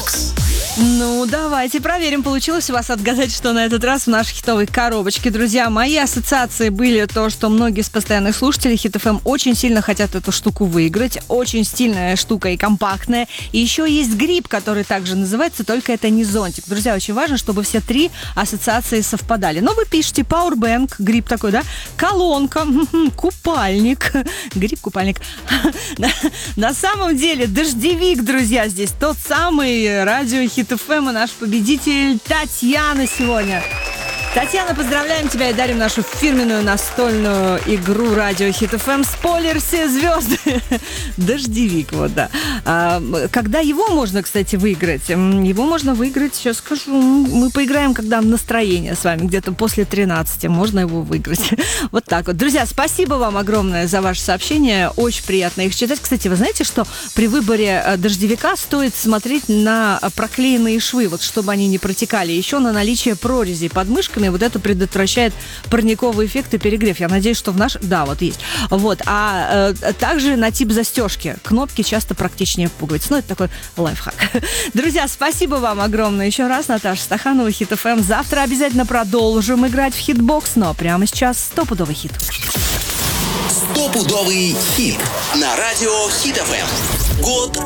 Хитбокс. Ну, давайте проверим, получилось у вас отгадать, что на этот раз в нашей хитовой коробочке. Друзья, мои ассоциации были то, что многие из постоянных слушателей Хит ФМ очень сильно хотят эту штуку выиграть. Очень стильная штука и компактная. И еще есть гриб, который также называется, только это не зонтик. Друзья, очень важно, чтобы все три ассоциации совпадали. Но вы пишете Powerbank, гриб такой, да? Колонка, купальник. Гриб, купальник. На самом деле, дождевик, друзья, здесь тот самый радио Хит ФМ и наш победитель Татьяна сегодня. Татьяна, поздравляем тебя и дарим нашу фирменную настольную игру радио Хит ФМ «Спойлер все звезды». Дождевик, вот, да. Когда его можно, кстати, выиграть? Его можно выиграть, сейчас скажу, мы поиграем, когда настроение с вами, где-то после 13, можно его выиграть. Вот так вот. Друзья, спасибо вам огромное за ваше сообщение, очень приятно их читать. Кстати, вы знаете, что при выборе дождевика стоит смотреть на проклеенные швы, вот чтобы они не протекали, еще на наличие прорезей под мышками. Вот это предотвращает парниковый эффект и перегрев. Я надеюсь, что в наш... Да, вот есть. Вот. А также на тип застежки. Кнопки часто практичнее пуговиц. Ну, это такой лайфхак. Друзья, спасибо вам огромное. Еще раз, Наташа Стаханова, Хит ФМ. Завтра обязательно продолжим играть в хитбокс, но прямо сейчас стопудовый хит. Стопудовый хит на радио Хит ФМ. Год